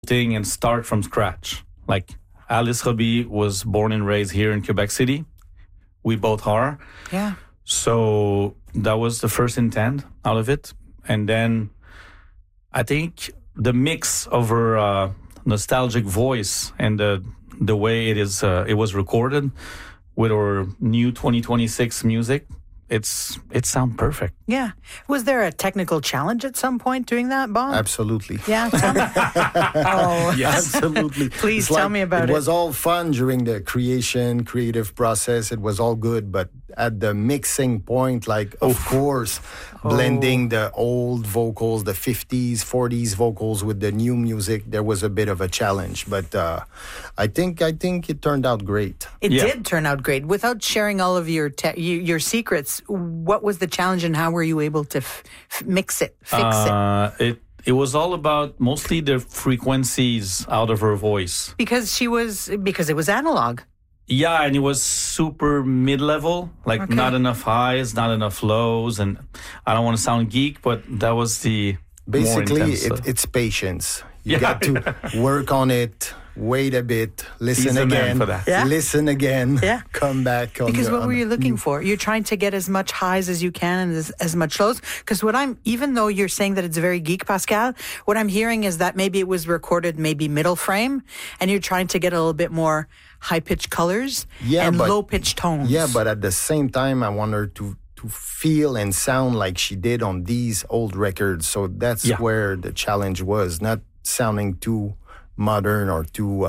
thing and start from scratch. Like Alice Robbie was born and raised here in Quebec City. We both are. Yeah. So that was the first intent out of it. And then I think the mix of her nostalgic voice and the way it was recorded with our new 2026 music, it sounds perfect. Yeah. Was there a technical challenge at some point doing that, Bob? Absolutely. Yeah. Tell me. Oh, Yes. Absolutely. Please It's tell me about it. It was all fun during the creative process. It was all good, but at the mixing point, like, of course, blending the old vocals, the 50s, 40s vocals with the new music, there was a bit of a challenge. But I think it turned out great. It did turn out great. Without sharing all of your secrets, what was the challenge and how were you able to mix it, fix it? It was all about mostly the frequencies out of her voice. Because it was analog. Yeah, and it was super mid-level, like not enough highs, not enough lows, and I don't want to sound geek, but that was the Basically, more intense, it's patience. You got to work on it, wait a bit, listen He's the man again, for that. Yeah. listen again, come back. Because what were you looking for? You're trying to get as much highs as you can and as much lows. Because even though you're saying that it's very geek, Pascal, what I'm hearing is that maybe it was recorded maybe middle frame, and you're trying to get a little bit more high-pitched colors and low-pitched tones. Yeah, but at the same time, I want her to feel and sound like she did on these old records. So that's where the challenge was, not sounding too modern or too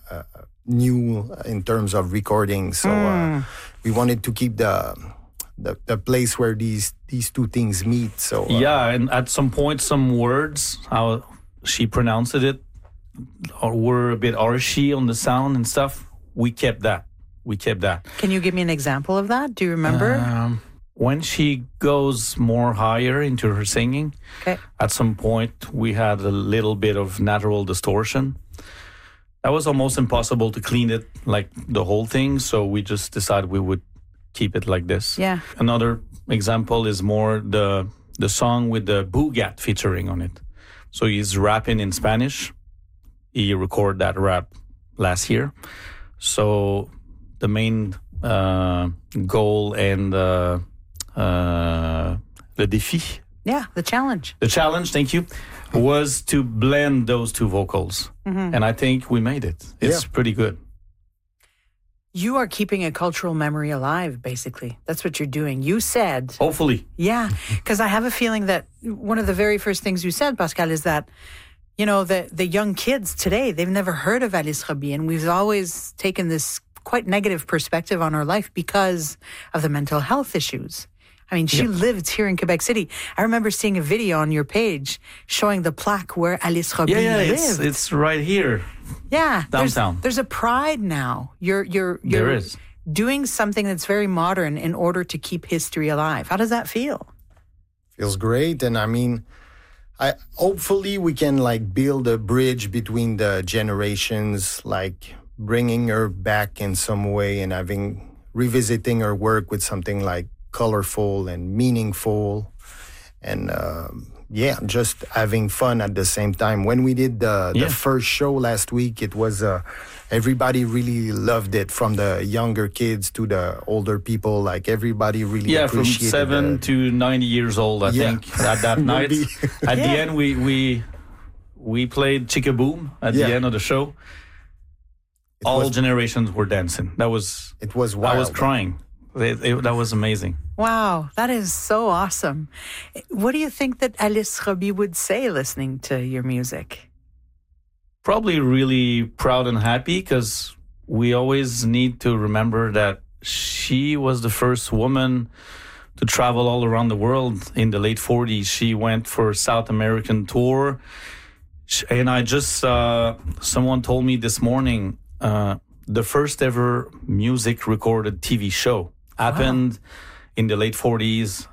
new in terms of recording. So we wanted to keep the place where these two things meet. So and at some point, some words, how she pronounced it, were a bit arshy on the sound and stuff. We kept that. Can you give me an example of that? Do you remember? When she goes more higher into her singing, at some point we had a little bit of natural distortion. That was almost impossible to clean it, like the whole thing. So we just decided we would keep it like this. Yeah. Another example is more the song with the Boogat featuring on it. So he's rapping in Spanish. He recorded that rap last year. So the main goal and the défi. Yeah, the challenge. The challenge, thank you, was to blend those two vocals. And I think we made it. It's pretty good. You are keeping a cultural memory alive, basically. That's what you're doing. You said... Hopefully. Yeah, because I have a feeling that one of the very first things you said, Pascal, is that, you know, the young kids today, they've never heard of Alice Robbie, and we've always taken this quite negative perspective on her life because of the mental health issues. I mean, she lived here in Quebec City. I remember seeing a video on your page showing the plaque where Alice Robbie lived. It's right here. Yeah, downtown. There's a pride now. You're there is. doing something that's very modern in order to keep history alive. How does that feel? Feels great, and I mean, hopefully we can like build a bridge between the generations, like bringing her back in some way and revisiting her work with something like colorful and meaningful, and just having fun at the same time. When we did the first show last week, it was everybody really loved it, from the younger kids to the older people. Like everybody really appreciated from 7 to 90 years old, I think, at that night. At the end, we played Chicka Boom at the end of the show. All generations were dancing. It was wild. I was crying. That was amazing. Wow, that is so awesome. What do you think that Alice Robbie would say listening to your music? Probably really proud and happy, because we always need to remember that she was the first woman to travel all around the world in the late 40s. She went for a South American tour. And I just, someone told me this morning, the first ever music recorded TV show happened in the late 40s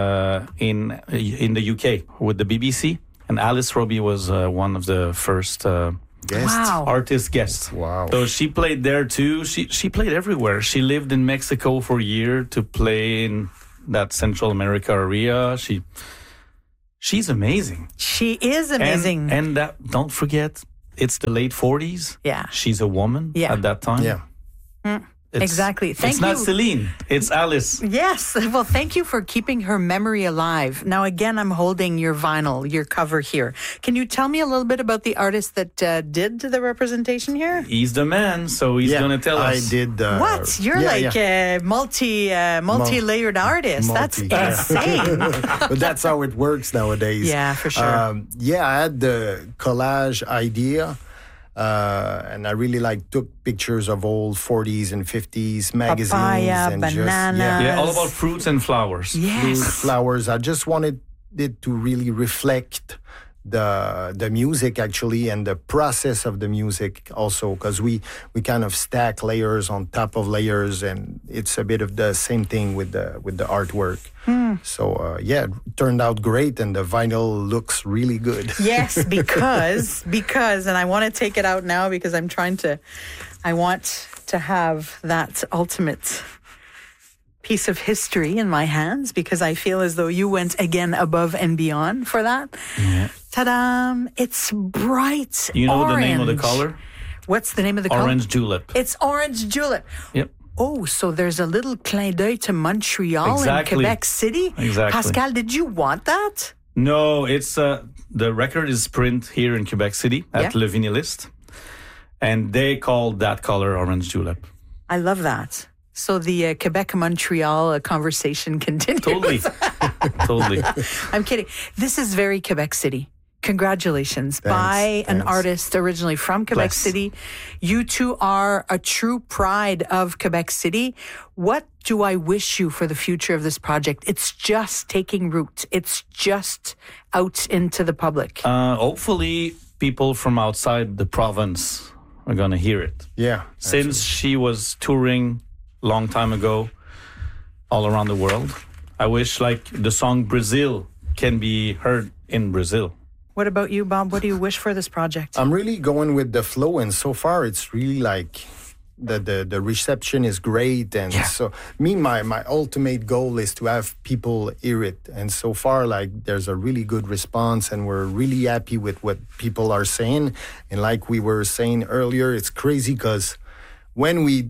in the UK with the BBC, and Alice Robbie was one of the first artist guests. Wow! So she played there too. She played everywhere. She lived in Mexico for a year to play in that Central America area. She's amazing. She is amazing. And that, don't forget, it's the late 40s. Yeah. She's a woman at that time. Yeah. Exactly. Thank it's you. not Celine. It's Alice. Yes. Well, thank you for keeping her memory alive. Now, again, I'm holding your vinyl, your cover here. Can you tell me a little bit about the artist that did the representation here? He's the man, so he's going to tell us. I did. What? You're a multi-layered artist. That's insane. But that's how it works nowadays. Yeah, for sure. I had the collage idea. And I really took pictures of old 40s and 50s magazines. Papaya, and bananas. Yeah, all about fruits and flowers. Yes. Fruit, flowers. I just wanted it to really reflect the music actually and the process of the music also, because we kind of stack layers on top of layers, and it's a bit of the same thing with the artwork. So it turned out great, and the vinyl looks really good. Yes, because and I want to take it out now because I want to have that ultimate piece of history in my hands, because I feel as though you went again above and beyond for that. Yeah. Ta-da! It's bright You know orange. the name of the color? What's the name of the color? Orange julep. It's orange julep. Yep. Oh, so there's a little clin d'oeil to Montreal and Exactly. Quebec City? Exactly. Pascal, did you want that? No, it's the record is print here in Quebec City at Le Vinyliste, and they call that color orange julep. I love that. So the Quebec-Montreal conversation continues. Totally. Totally. I'm kidding. This is very Quebec City. Congratulations. By an artist originally from Quebec City. You two are a true pride of Quebec City. What do I wish you for the future of this project? It's just taking root. It's just out into the public. Hopefully, people from outside the province are going to hear it. Yeah. Since she was touring long time ago all around the world, I wish the song Brazil can be heard in Brazil. What about you, Bob? What do you wish for this project? I'm really going with the flow, and so far it's really the reception is great, and so my ultimate goal is to have people hear it, and so far there's a really good response, and we're really happy with what people are saying. And like we were saying earlier, it's crazy because when we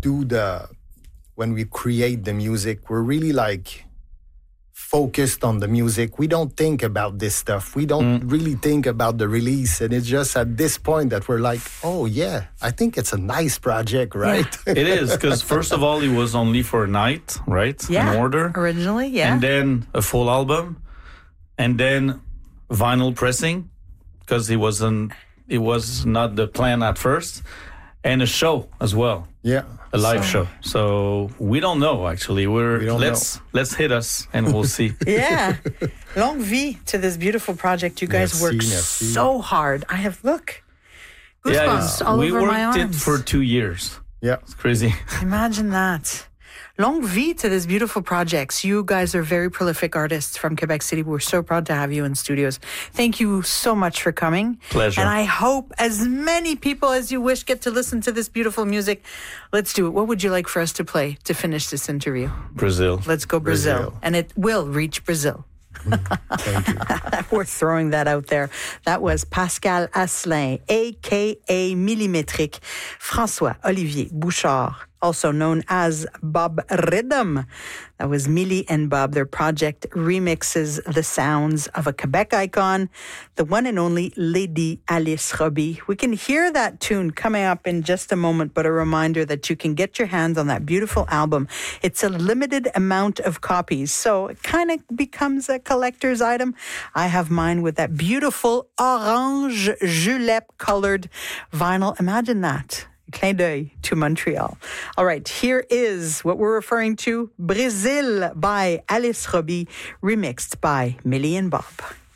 create the music, we're really focused on the music. We don't think about this stuff. We don't really think about the release. And it's just at this point that we're like, oh yeah, I think it's a nice project, right? It is, because first of all, it was only for a night, right? Yeah. In order. Originally, yeah. And then a full album. And then vinyl pressing, because it was not the plan at first. And a show as well. Yeah. A live show. So we don't know, actually. Let's hit us and we'll see. Yeah. Longue vie to this beautiful project. You guys work so hard. I have, look, goosebumps all over my arms. We worked it for 2 years. Yeah. It's crazy. Imagine that. Longue vie to this beautiful project. You guys are very prolific artists from Quebec City. We're so proud to have you in studios. Thank you so much for coming. Pleasure. And I hope as many people as you wish get to listen to this beautiful music. Let's do it. What would you like for us to play to finish this interview? Brazil. Let's go Brazil. And it will reach Brazil. Thank you. We're throwing that out there. That was Pascal Asselin, a.k.a. Millimétrique, François Olivier Bouchard, also known as Bob Rhythm. That was Millie and Bob. Their project remixes the sounds of a Quebec icon, the one and only Lady Alice Robbie. We can hear that tune coming up in just a moment, but a reminder that you can get your hands on that beautiful album. It's a limited amount of copies, so it kind of becomes a collector's item. I have mine with that beautiful orange julep colored vinyl. Imagine that. Clin d'oeil to Montreal. All right, here is what we're referring to, Brazil by Alice Robbie, remixed by Millie and Bob.